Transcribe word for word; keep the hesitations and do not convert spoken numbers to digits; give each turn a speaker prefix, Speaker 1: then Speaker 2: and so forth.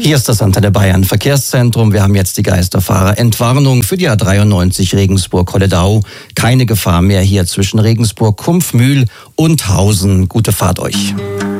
Speaker 1: Hier ist das Antenne Bayern Verkehrszentrum. Wir haben jetzt die Geisterfahrer Entwarnung für die A dreiundneunzig Regensburg-Holledau. Keine Gefahr mehr hier zwischen Regensburg, Kumpfmühl und Hausen. Gute Fahrt euch.